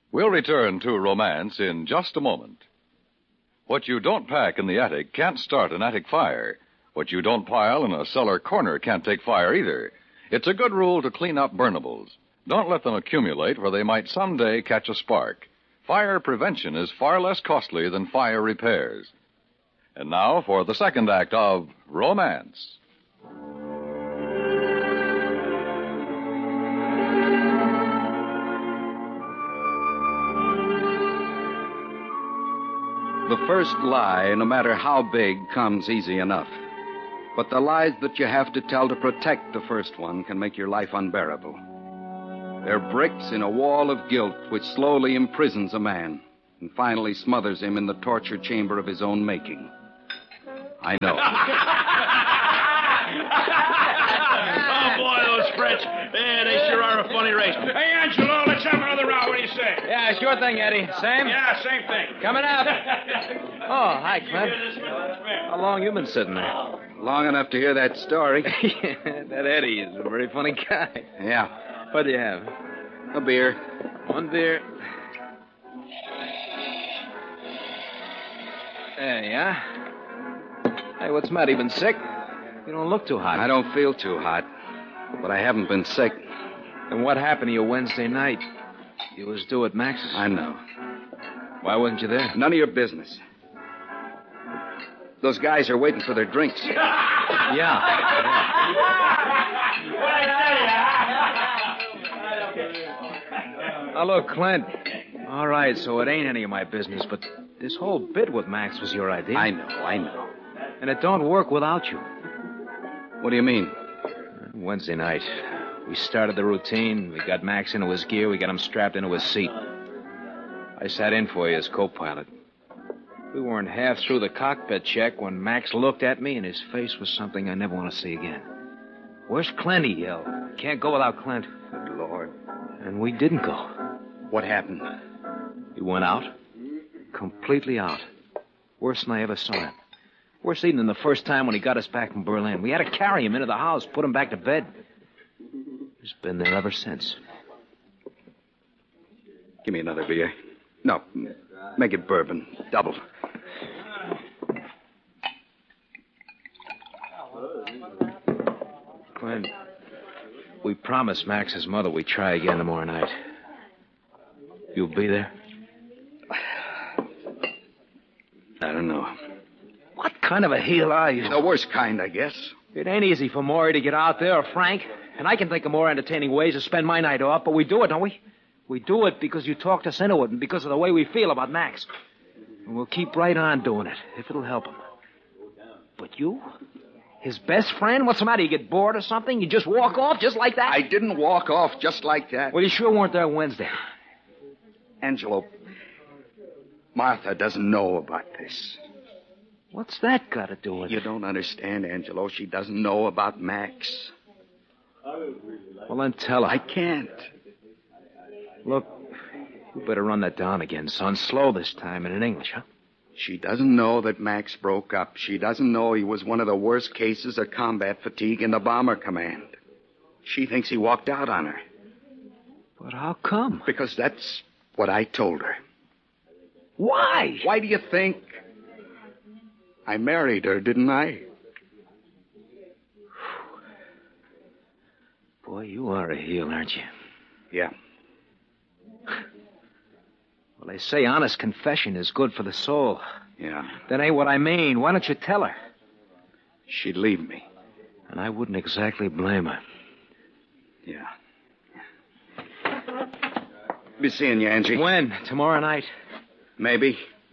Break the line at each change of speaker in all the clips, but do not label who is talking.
We'll return to romance in just a moment. What you don't pack in the attic can't start an attic fire. What you don't pile in a cellar corner can't take fire either. It's a good rule to clean up burnables. Don't let them accumulate where they might someday catch a spark. Fire prevention is far less costly than fire repairs. And now for the second act of Romance.
The first lie, no matter how big, comes easy enough. But the lies that you have to tell to protect the first one can make your life unbearable. They're bricks in a wall of guilt which slowly imprisons a man and finally smothers him in the torture chamber of his own making. I know.
Oh, boy, those French. Yeah, they sure are a funny race. Hey, Angelo, let's have another round. What do you say?
Yeah, sure thing, Eddie. Same?
Yeah, same thing.
Coming up. Oh, hi, Clint. How long you been sitting there?
Long enough to hear that story.
That Eddie is a very funny guy.
Yeah.
What do you have?
A beer.
One beer. There you are. Hey, what's the matter? You been sick? You don't look too hot.
I don't feel too hot, but I haven't been sick.
And what happened to you Wednesday night? You was due at Max's.
I know.
Why wasn't you there?
None of your business. Those guys are waiting for their drinks.
Yeah. Now, look, Clint. All right, so it ain't any of my business, but this whole bit with Max was your idea.
I know.
And it don't work without you.
What do you mean?
Wednesday night, we started the routine. We got Max into his gear. We got him strapped into his seat. I sat in for you as co-pilot. We weren't half through the cockpit check when Max looked at me, and his face was something I never want to see again. Where's Clint, he yelled. Can't go without Clint.
Good Lord.
And we didn't go.
What happened?
He went out. Completely out. Worse than I ever saw him. Worse even than the first time when he got us back from Berlin. We had to carry him into the house, put him back to bed. He's been there ever since.
Give me another beer. No, make it bourbon. Double.
Clint, we promised Max's mother we'd try again tomorrow night. You'll be there?
I don't know.
What kind of a heel are you?
The worst kind, I guess.
It ain't easy for Maury to get out there, or Frank. And I can think of more entertaining ways to spend my night off, but we do it, don't we? We do it because you talked us into it and because of the way we feel about Max. And we'll keep right on doing it, if it'll help him. But you? His best friend? What's the matter? You get bored or something? You just walk off just like that?
I didn't walk off just like that.
Well, you sure weren't there Wednesday.
Angelo, Martha doesn't know about this.
What's that got to do with it?
You don't understand, Angelo. She doesn't know about Max.
Well, then tell her.
I can't.
Look, you better run that down again, son. Slow this time and in English, huh?
She doesn't know that Max broke up. She doesn't know he was one of the worst cases of combat fatigue in the Bomber Command. She thinks he walked out on her.
But how come?
Because that's what I told her.
Why?
Why do you think? I married her, didn't I?
Boy, you are a heel, aren't you?
Yeah.
Well, they say honest confession is good for the soul.
Yeah.
That ain't what I mean. Why don't you tell her?
She'd leave me.
And I wouldn't exactly blame her.
Yeah. Be seeing you, Angie.
When? Tomorrow night?
Maybe.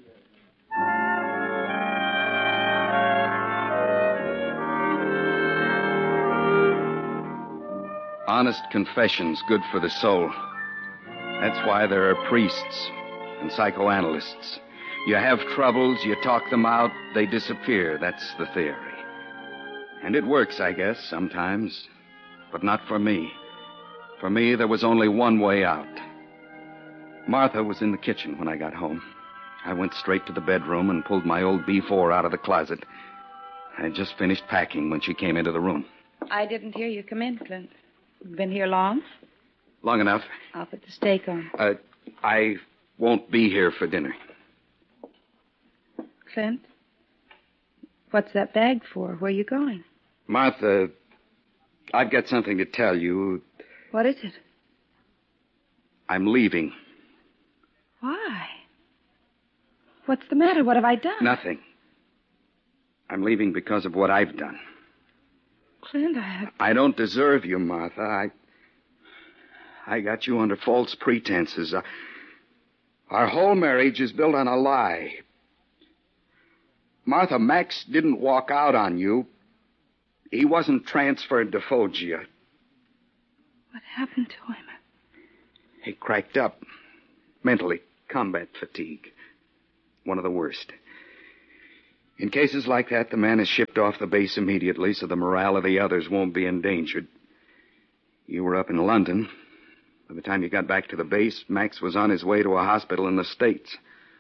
Honest confession's good for the soul. That's why there are priests and psychoanalysts. You have troubles, you talk them out, they disappear. That's the theory. And it works, I guess, sometimes. But not for me. For me, there was only one way out. Martha was in the kitchen when I got home. I went straight to the bedroom and pulled my old B4 out of the closet. I had just finished packing when she came into the room.
I didn't hear you come in, Clint. You've been here long?
Long enough.
I'll put the steak on.
I won't be here for dinner.
Clint, what's that bag for? Where are you going?
Martha, I've got something to tell you.
What is it?
I'm leaving.
Why? What's the matter? What have I done?
Nothing. I'm leaving because of what I've done.
Clint,
I don't deserve you, Martha. I got you under false pretenses. Our whole marriage is built on a lie. Martha, Max didn't walk out on you. He wasn't transferred to Foggia.
What happened to him?
He cracked up. Mentally, combat fatigue. One of the worst. In cases like that, the man is shipped off the base immediately so the morale of the others won't be endangered. You were up in London. By the time you got back to the base, Max was on his way to a hospital in the States.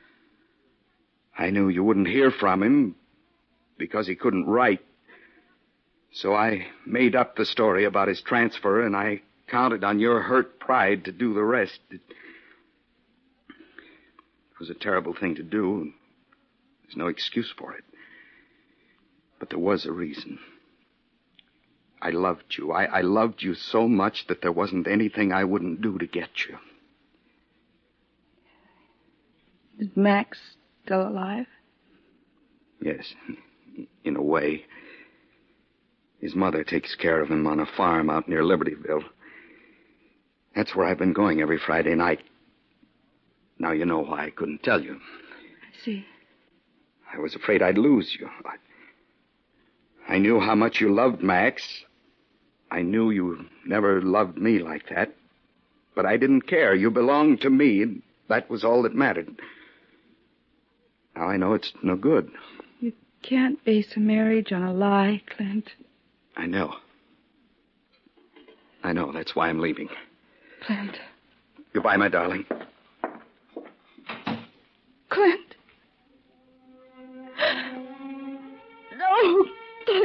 I knew you wouldn't hear from him because he couldn't write. So I made up the story about his transfer, and I counted on your hurt pride to do the rest. It was a terrible thing to do. There's no excuse for it. But there was a reason. I loved you. I loved you so much that there wasn't anything I wouldn't do to get you.
Is Max still alive?
Yes, in a way. His mother takes care of him on a farm out near Libertyville. That's where I've been going every Friday night. Now you know why I couldn't tell you.
I see.
I was afraid I'd lose you. I knew how much you loved Max. I knew you never loved me like that. But I didn't care. You belonged to me, and that was all that mattered. Now I know it's no good.
You can't base a marriage on a lie, Clint.
I know. That's why I'm leaving.
Clint.
Goodbye, my darling.
Clint.